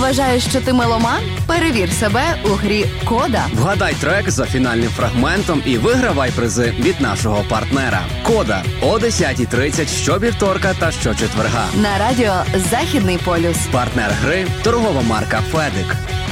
Вважаєш, що ти меломан? Перевір себе у грі «Кода». Вгадай трек за фінальним фрагментом і вигравай призи від нашого партнера. «Кода» о 10:30 щовівторка та щочетверга. На радіо «Західний полюс». Партнер гри – торгова марка «Федик».